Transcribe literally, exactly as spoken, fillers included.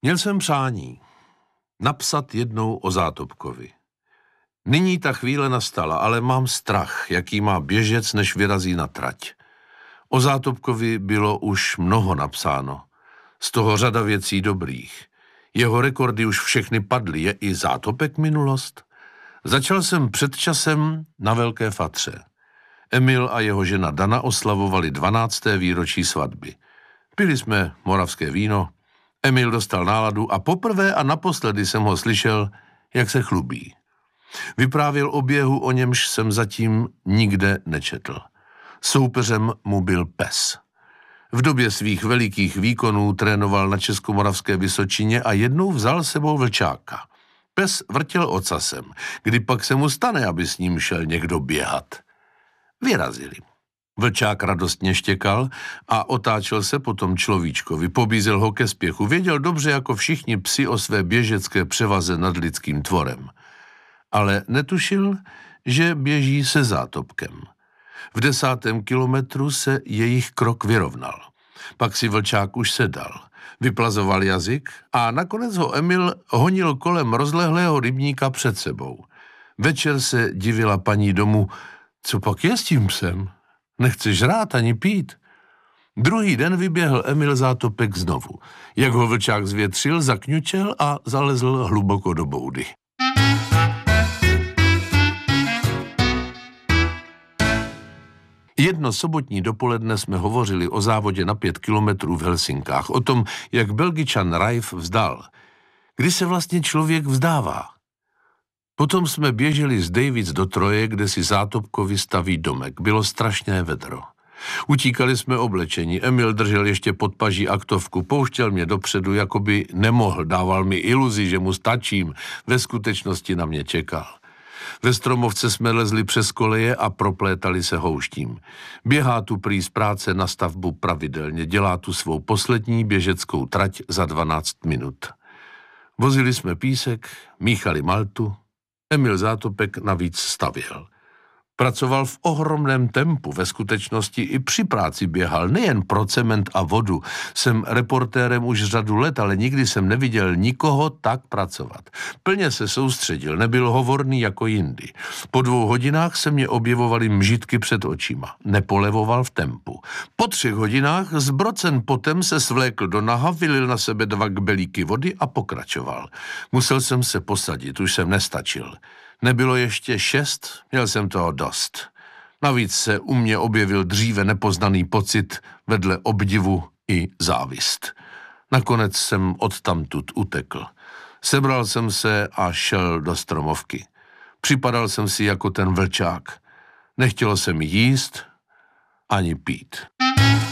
Měl jsem přání napsat jednou o Zátopkovi. Nyní ta chvíle nastala, ale mám strach, jaký má běžec, než vyrazí na trať. O Zátopkovi bylo už mnoho napsáno. Z toho řada věcí dobrých. Jeho rekordy už všechny padly. Je i Zátopek minulost? Začal jsem před časem na Velké Fatře. Emil a jeho žena Dana oslavovali dvanácté výročí svatby. Pili jsme moravské víno, Emil dostal náladu a poprvé a naposledy jsem ho slyšel, jak se chlubí. Vyprávěl o běhu, o němž jsem zatím nikde nečetl. Soupeřem mu byl pes. V době svých velikých výkonů trénoval na Českomoravské Vysočině a jednou vzal sebou vlčáka. Pes vrtěl ocasem, kdy pak se mu stane, aby s ním šel někdo běhat. Vyrazili. Vlčák radostně štěkal a otáčel se potom človíčkovi, pobízel ho ke spěchu. Věděl dobře jako všichni psi o své běžecké převaze nad lidským tvorem. Ale netušil, že běží se Zátopkem. V desátém kilometru se jejich krok vyrovnal. Pak si vlčák už sedal, vyplazoval jazyk a nakonec ho Emil honil kolem rozlehlého rybníka před sebou. Večer se divila paní domu, co pak je s tím psem? Nechce žrát ani pít. Druhý den vyběhl Emil Zátopek znovu. Jak ho vlčák zvětřil, zakňučel a zalezl hluboko do boudy. Jedno sobotní dopoledne jsme hovořili o závodě na pět kilometrů v Helsinkách, o tom, jak Belgičan Raif vzdal. Kdy se vlastně člověk vzdává? Potom jsme běželi z Davids do Troje, kde si Zátopkovi staví domek. Bylo strašné vedro. Utíkali jsme oblečení. Emil držel ještě pod paží aktovku, pouštěl mě dopředu, jako by nemohl, dával mi iluzi, že mu stačím. Ve skutečnosti na mě čekal. Ve Stromovce jsme lezli přes koleje a proplétali se houštím. Běhá tu prý z práce na stavbu pravidelně, dělá tu svou poslední běžeckou trať za dvanáct minut. Vozili jsme písek, míchali maltu, Emil Zátopek navíc stavěl. Pracoval v ohromném tempu, ve skutečnosti i při práci běhal, nejen pro cement a vodu. Jsem reportérem už řadu let, ale nikdy jsem neviděl nikoho tak pracovat. Plně se soustředil, nebyl hovorný jako jindy. Po dvou hodinách se mě objevovaly mžitky před očima. Nepolevoval v tempu. Po třech hodinách zbrocen potem se svlékl do naha, vylil na sebe dva kbelíky vody a pokračoval. Musel jsem se posadit, už jsem nestačil. Nebylo ještě šest, měl jsem toho dost. Navíc se u mě objevil dříve nepoznaný pocit vedle obdivu i závist. Nakonec jsem odtamtud utekl. Sebral jsem se a šel do Stromovky. Připadal jsem si jako ten vlčák. Nechtělo se mi jíst ani pít.